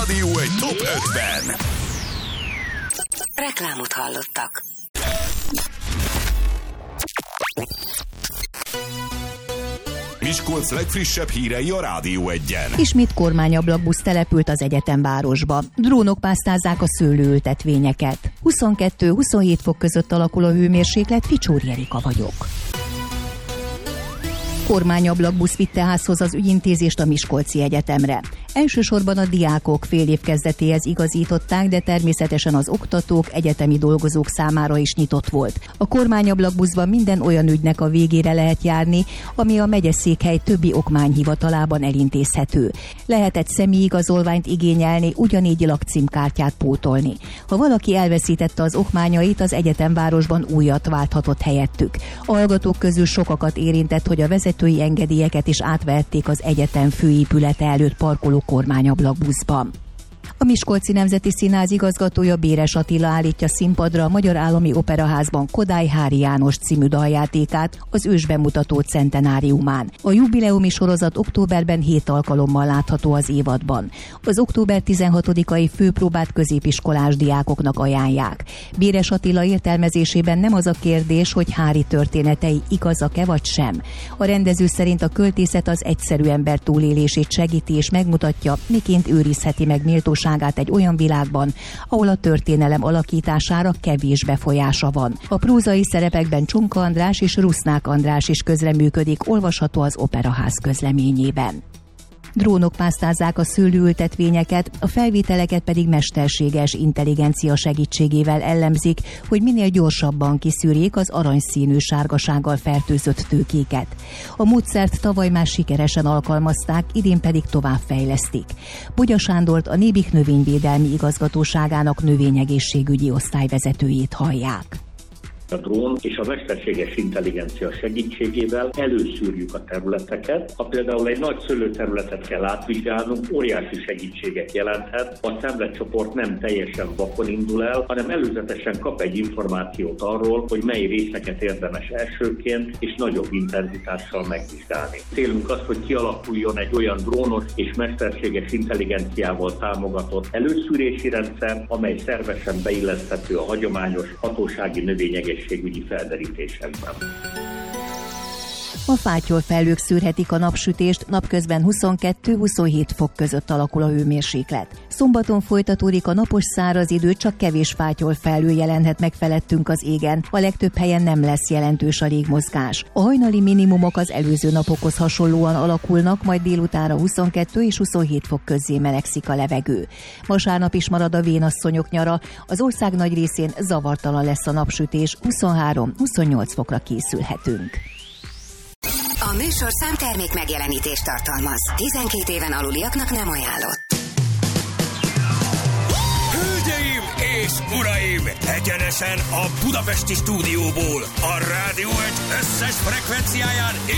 Rádió egy top 5-ben. Reklámot hallottak. Miskolc legfrissebb hírei a Rádió 1-en. Ismét kormányablakbusz települt az egyetemvárosba. Drónok pásztázzák a szőlőültetvényeket. 22-27 fok között alakul a hőmérséklet, Ficsóri Erika vagyok. Kormányablakbusz vitte házhoz az ügyintézést a Miskolci Egyetemre. Elsősorban a diákok fél év kezdetéhez igazították, de természetesen az oktatók, egyetemi dolgozók számára is nyitott volt. A kormányablakbuszban minden olyan ügynek a végére lehet járni, ami a megyeszékhely többi okmányhivatalában elintézhető. Lehetett személyigazolványt igényelni, ugyanígy lakcímkártyát pótolni. Ha valaki elveszítette az okmányait, az egyetemvárosban újat válthatott helyettük. A hallgatók közül sokakat érintett, hogy a vezetői engedélyeket is átvehették az egyetem főépülete előtt parkoló kormányablakbuszban. A Miskolci Nemzeti Színház igazgatója, Béres Attila állítja színpadra a Magyar Állami Operaházban Kodály Hári János című daljátékát az ősbemutató centenáriumán. A jubileumi sorozat októberben 7 alkalommal látható az évadban. Az október 16-ai főpróbát középiskolás diákoknak ajánlják. Béres Attila értelmezésében nem az a kérdés, hogy Hári történetei igazak-e vagy sem. A rendező szerint a költészet az egyszerű ember túlélését segíti és megmutatja, miként őrizheti meg méltóságát egy olyan világban, ahol a történelem alakítására kevés befolyása van. A prózai szerepekben Csonka András és Rusznák András is közreműködik, olvasható az Operaház közleményében. Drónok pásztázzák a szőlőültetvényeket, a felvételeket pedig mesterséges intelligencia segítségével elemzik, hogy minél gyorsabban kiszűrjék az aranyszínű sárgasággal fertőzött tőkéket. A módszert tavaly már sikeresen alkalmazták, idén pedig továbbfejlesztik. Bogya Sándort, a Nébik növényvédelmi igazgatóságának növényegészségügyi osztályvezetőjét hallják. A drón és a mesterséges intelligencia segítségével előszűrjük a területeket. Ha például egy nagy szőlőterületet kell átvizsgálnunk, óriási segítséget jelenthet. A szemletcsoport nem teljesen vakon indul el, hanem előzetesen kap egy információt arról, hogy mely részeket érdemes elsőként és nagyobb intenzitással megvizsgálni. Célunk az, hogy kialakuljon egy olyan drónos és mesterséges intelligenciával támogatott előszűrési rendszer, amely szervesen beilleszthető a hagyományos hatósági növényegészségügyi felderítésekben. A fátyolfelhők szűrhetik a napsütést, napközben 22-27 fok között alakul a hőmérséklet. Szombaton folytatódik a napos száraz idő, csak kevés fátyolfelhő jelenhet meg felettünk az égen. A legtöbb helyen nem lesz jelentős a légmozgás. A hajnali minimumok az előző napokhoz hasonlóan alakulnak, majd délutánra 22 és 27 fok közé melegszik a levegő. Vasárnap is marad a vénasszonyok nyara, az ország nagy részén zavartalan lesz a napsütés, 23-28 fokra készülhetünk. A műsorszám termék megjelenítést tartalmaz. 12 éven aluliaknak nem ajánlott. Hölgyeim és uraim! Egyenesen a budapesti stúdióból, a Rádió 1 összes frekvenciáján